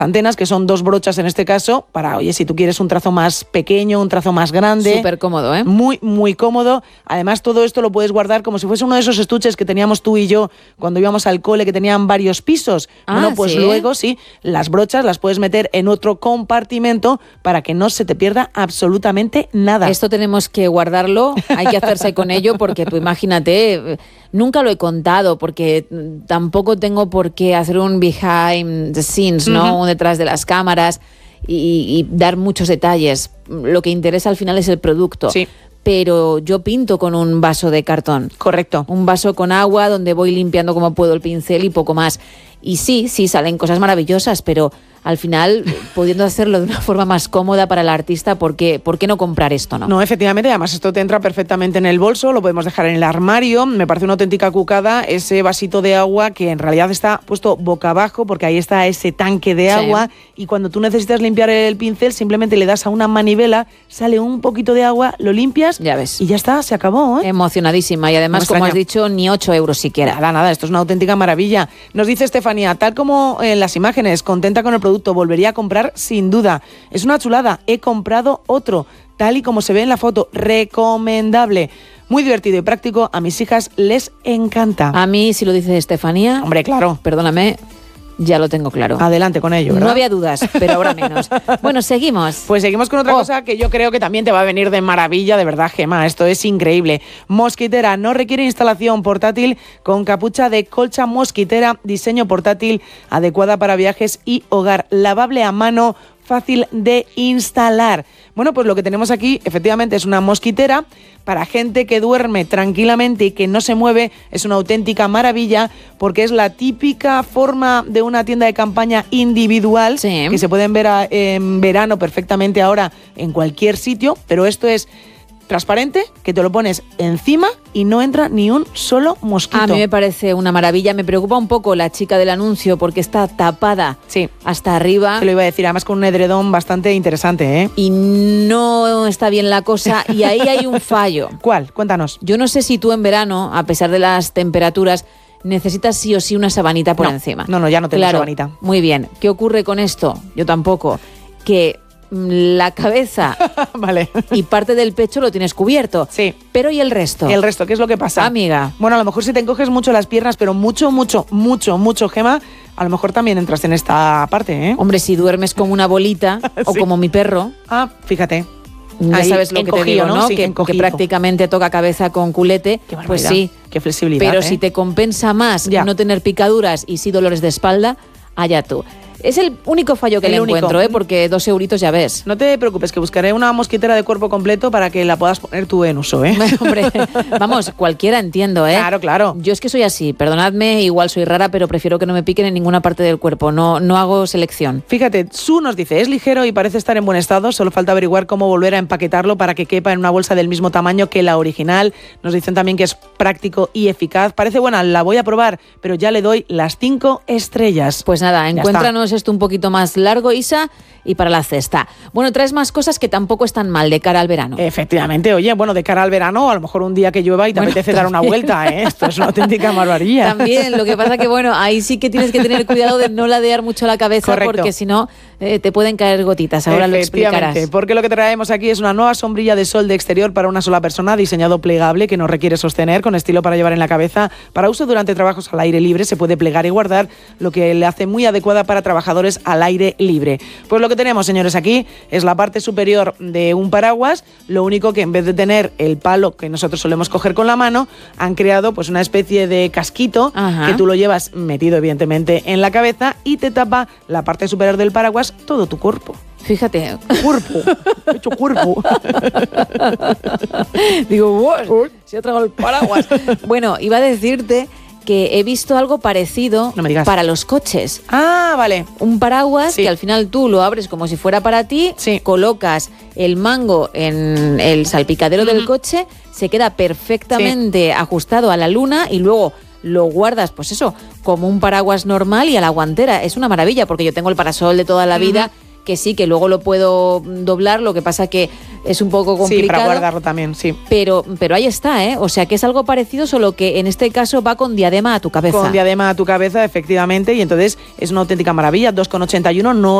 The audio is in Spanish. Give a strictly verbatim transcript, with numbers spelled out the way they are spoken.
antenas, que son dos brochas en este caso, para, oye, si tú quieres un trazo más pequeño, un trazo más grande. Súper cómodo, ¿eh? Muy, muy cómodo. Además, todo esto lo puedes guardar como si fuese uno de esos estuches que teníamos tú y yo cuando íbamos al cole, que tenían varios pisos. Ah, bueno, pues ¿sí? luego, sí, las brochas las puedes meter en otro compartimento para que no se te pierda absolutamente nada. Esto tenemos que guardarlo, hay que hacerse con ello, porque tú imagínate, nunca lo he contado, porque tampoco tengo por qué hacer un behind the scenes, ¿no? Uh-huh. Un detrás de las cámaras y, y dar muchos detalles. Lo que interesa al final es el producto. Sí. Pero yo pinto con un vaso de cartón. Correcto. Un vaso con agua donde voy limpiando como puedo el pincel y poco más. Y sí, sí, salen cosas maravillosas, pero al final, pudiendo hacerlo de una forma más cómoda para el artista, ¿por qué, ¿por qué no comprar esto, no? No, efectivamente, además esto te entra perfectamente en el bolso, lo podemos dejar en el armario. Me parece una auténtica cucada ese vasito de agua que en realidad está puesto boca abajo, porque ahí está ese tanque de agua, sí. Y cuando tú necesitas limpiar el pincel, simplemente le das a una manivela, sale un poquito de agua, lo limpias, ya ves. Y ya está, se acabó, ¿eh? Emocionadísima, y además, como has dicho, ni ocho euros siquiera. Nada, nada, esto es una auténtica maravilla. Nos dice Estefanía, tal como en las imágenes, contenta con el producto, volvería a comprar sin duda. Es una chulada, he comprado otro, tal y como se ve en la foto, recomendable. Muy divertido y práctico, a mis hijas les encanta. A mí, si lo dice Estefanía, hombre, claro, perdóname, ya lo tengo claro. Adelante con ello, ¿verdad? No había dudas, pero ahora menos. Bueno, seguimos. Pues seguimos con otra oh. cosa que yo creo que también te va a venir de maravilla, de verdad, Gemma. Esto es increíble. Mosquitera, no requiere instalación, portátil con capucha de colcha mosquitera, diseño portátil, adecuada para viajes y hogar, lavable a mano, fácil de instalar. Bueno, pues lo que tenemos aquí efectivamente es una mosquitera para gente que duerme tranquilamente y que no se mueve. Es una auténtica maravilla porque es la típica forma de una tienda de campaña individual, sí, que se pueden ver a, en verano perfectamente ahora en cualquier sitio, pero esto es transparente, que te lo pones encima y no entra ni un solo mosquito. A mí me parece una maravilla. Me preocupa un poco la chica del anuncio porque está tapada, sí, hasta arriba. Te lo iba a decir, además con un edredón bastante interesante, ¿eh? Y no está bien la cosa, y ahí hay un fallo. ¿Cuál? Cuéntanos. Yo no sé si tú en verano, a pesar de las temperaturas, necesitas sí o sí una sabanita por no, encima. No, no, ya no tengo claro, sabanita. Muy bien. ¿Qué ocurre con esto? Yo tampoco. Que la cabeza vale. y parte del pecho lo tienes cubierto. Sí. Pero ¿y el resto? ¿El resto? ¿Qué es lo que pasa? Amiga. Bueno, a lo mejor si te encoges mucho las piernas, pero mucho, mucho, mucho, mucho, Gemma, a lo mejor también entras en esta parte, ¿eh? Hombre, si duermes como una bolita sí. o como mi perro. Ah, fíjate. Ya ahí, sabes lo que te digo, ¿no? ¿no? Sí, que, que prácticamente toca cabeza con culete. Qué pues sí. Qué flexibilidad. Pero ¿eh? si te compensa más ya. no tener picaduras y sí dolores de espalda, allá tú. Es el único fallo que el le único. encuentro, ¿eh? Porque dos euritos ya ves. No te preocupes, que buscaré una mosquitera de cuerpo completo para que la puedas poner tú en uso, ¿eh? Hombre, vamos, cualquiera entiendo, ¿eh? Claro, claro. Yo es que soy así, perdonadme, igual soy rara, pero prefiero que no me piquen en ninguna parte del cuerpo, no, no hago selección. Fíjate, Su nos dice, es ligero y parece estar en buen estado, solo falta averiguar cómo volver a empaquetarlo para que quepa en una bolsa del mismo tamaño que la original. Nos dicen también que es práctico y eficaz. Parece buena, la voy a probar, pero ya le doy las cinco estrellas. Pues nada, ya encuéntranos está. Esto un poquito más largo, Isa, y para la cesta. Bueno, traes más cosas que tampoco están mal de cara al verano. Efectivamente, oye, bueno, de cara al verano, a lo mejor un día que llueva y te bueno, apetece también dar una vuelta, ¿eh? Esto es una auténtica maravilla. También, lo que pasa que, bueno, ahí sí que tienes que tener cuidado de no ladear mucho la cabeza. Correcto. Porque si no, eh, te pueden caer gotitas, ahora lo explicarás. Porque lo que traemos aquí es una nueva sombrilla de sol de exterior para una sola persona, diseñado plegable, que no requiere sostener, con estilo para llevar en la cabeza, para uso durante trabajos al aire libre, se puede plegar y guardar, lo que le hace muy adecuada para trabajadores al aire libre. Pues lo que tenemos, señores, aquí es la parte superior de un paraguas, lo único que en vez de tener el palo que nosotros solemos coger con la mano, han creado pues una especie de casquito. Ajá. Que tú lo llevas metido evidentemente en la cabeza y te tapa la parte superior del paraguas todo tu cuerpo. Fíjate. Cuerpo. He hecho cuerpo. Digo, wow, se ha tragado el paraguas. Bueno, iba a decirte que he visto algo parecido no me digas. Para los coches. Ah, vale. Un paraguas sí. que al final tú lo abres como si fuera para ti, sí. colocas el mango en el salpicadero uh-huh. del coche, se queda perfectamente sí. ajustado a la luna y luego lo guardas, pues eso, como un paraguas normal y a la guantera. Es una maravilla porque yo tengo el parasol de toda la vida uh-huh. que sí, que luego lo puedo doblar, lo que pasa que es un poco complicado. Sí, para guardarlo también, sí. Pero, pero ahí está, ¿eh? O sea, que es algo parecido, solo que en este caso va con diadema a tu cabeza. Con diadema a tu cabeza, efectivamente, y entonces es una auténtica maravilla. dos con ochenta y uno, no